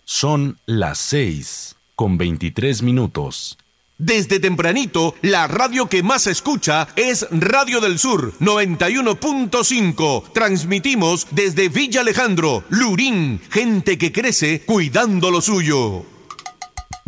Son las 6:23. Desde tempranito, la radio que más se escucha es Radio del Sur 91.5. Transmitimos desde Villa Alejandro, Lurín, gente que crece cuidando lo suyo.